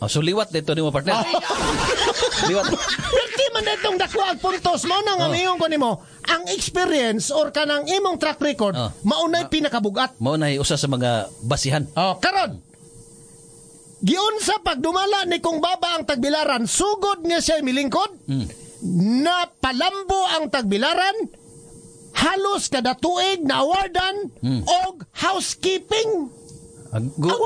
So liwat dito nimo partner. Liwat. Perti man itong dakwag puntos mo nang amihon ko nimo. Ang experience or kanang imong track record, maunay pinakabugat. Maunay usa sa mga basihan. Karon. Giunsa pag dumala ni kung baba ang tagbilaran, sugod nga siya milingkod. Na palambo ang tagbilaran, halos kada tuig na awardan og housekeeping. Good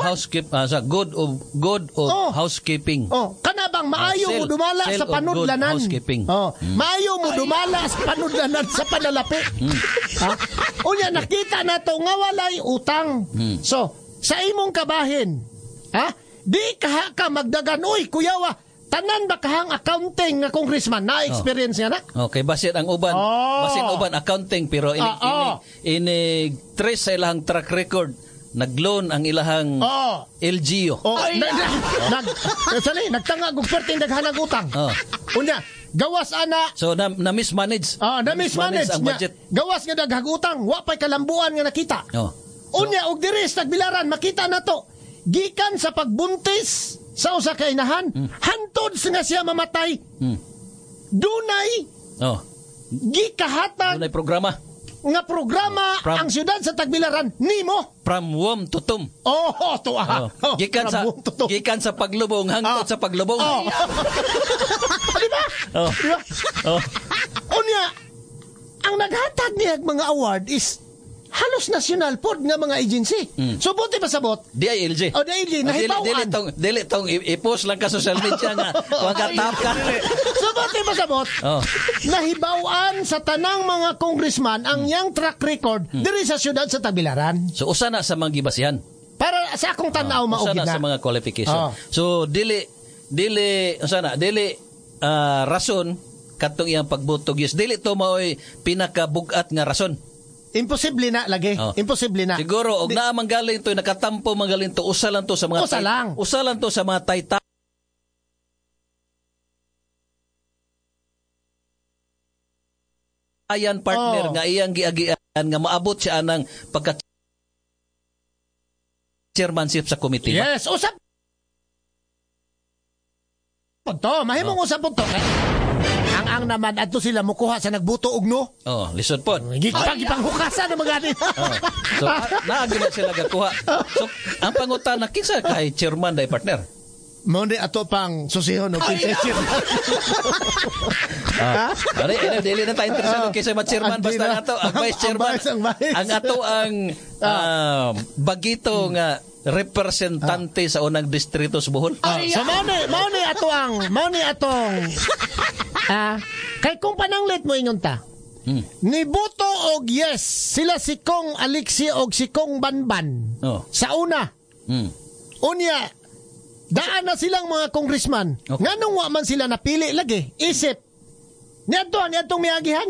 housekeeping. Kana bang maayo mo dumala sa panudlanan. Maayo mo dumala sa panudlanan sa panalapi. Unya nakita nato nga walay utang. So, sa imong kabahin, di ka magdagan, uy, kuyawa, tanan ba kahang accounting nga congressman na experience nga na? Okay, basit ang uban. Basit uban accounting pero ini trace sa ilahang track record. Nag-loan ang ilahang LGU. Nagtanga og perting daghanang utang. Unya, gawas ana. So na mismanage. Na mismanage ang budget. Gawas nga daghang utang, wa pay kalambuan nga nakita. Unya og diri sa tagbilaran makita nato gikan sa pagbuntis sa usa ka inahan, hantod nga siya mamatay. Dunay gikahatag. Dunay programa. Nga programa ang siyudad sa Tagbilaran nimo. From womb to tomb. Gikan sa paglubong hangtod sa paglubong. Di ba? Unya, ang naghatag niya mga award is halos nasyonal pod nga mga agency. So buti pasabot. DILG. DILG nahibawaan. Dili tong i-post lang ka social media nga wag-tap ka. So buti pasabot. Nahibawaan sa tanang mga congressman ang yang track record diri sa siyudad sa Tagbilaran. So usa na sa mga gibasihan. Para sa akong tanaw maugid na. Usa na sa mga qualification. So dili rason katong iyang pagbutog yes. Dili to maoy pinakabugat nga rason. Imposible na lagi. Imposible na. Siguro og naa manggaling to nakatampo manggaling to usa lang to sa mga usa lang to sa mga tayta ayan partner nga iyang giagian nga maabot siya anang pagka chairmanship sa committee. Yes, usap punto, mahimong usap punto. Ang naman adto sila mukuha sa nagbuto og no. Lisod pod. Gipanghukasan na mga So naagi na sila gakuha. So ang pangutana kinsa kay chairman day partner? Mo ato pang susihon og kinsa chairman. Dili na tayo interesado kaysa ma-chairman basta ato ang vice chairman. Ang ato ang bagito nga representante sa unang distrito sa Bohol. So mao ni atong kay kung pananglit mo ingon ta. Niboto og yes sila si Kong Alexi og si Kong Banban. Sa una. Unya daan na silang mga congressman. Nganong wa man sila napili lagi? Isip. Niadtong miagihan.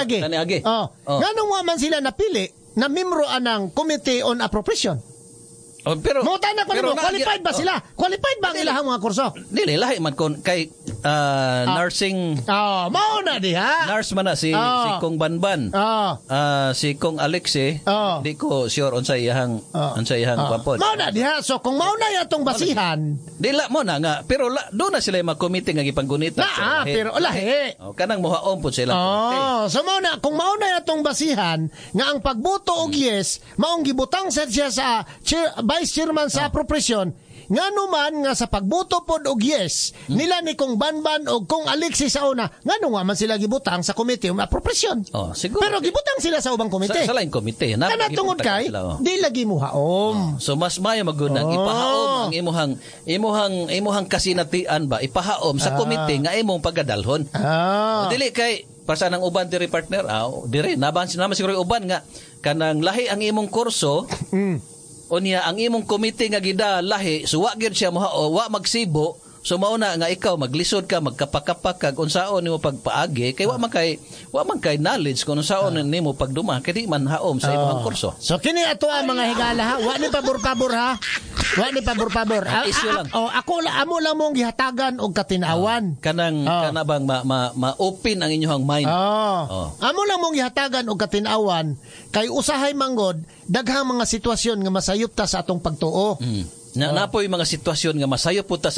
Nganong wa man sila napili na membro anang Committee on Appropriation? Pero Mutana ko nimo, qualified ba sila? Qualified ba ang ilahang mga kurso? Dili lahi man kon kay nursing. Mao na diha. Nurse man na si Kong Banban. Si Kong Alexi, di ko sure unsa iyang kwapon. Mao na diha. So kung mao na atong basihan, dila mo na nga pero do na sila mag-committee nga gipanggunita. Pero lahi. Kanang mohaon pud sila. So mao na kung mao na atong basihan nga ang pagboto og yes maong gibutang sa siya sa Vice Chairman sa appropriation, nga naman nga sa pagbuto pod og yes nila ni Kong Banban og Kong Alexis sa una, nga nga man sila gibutang sa Committee on Appropriation. Siguro. Pero gibutang sila sa ubang komite. Sa laing komite. Kana tungod kay, di lagi mo haom. So mas mayo magunang ipahaom ang imuhang kasinatian ba, ipahaom sa komite nga imong paggadalhon. Dili kay para nang uban diri partner, diri naman siguro uban nga kanang lahi ang imong kurso. Unya ang imong komite nga gida lahi so wa gyud siya wa magsibo so mauna nga ikaw maglisod ka magkapak-kapak kag unsaon nimo pagpaagi kay wa man kay knowledge kung unsaon nimo pagduma kay di man haom sa imong kurso. So kini ato ang mga higala ha, wa ni pabor-pabor ha. Wa ni pabor-pabor. Ako amo lang mong gihatagan og katinawan. Kana bang ma-open ang inyong mind. Amo lang mong gihatagan og katinawan kay usahay manggod daghang mga sitwasyon nga masayop ta sa atong pagtuo. Napoy mga sitwasyon nga masayop ta sa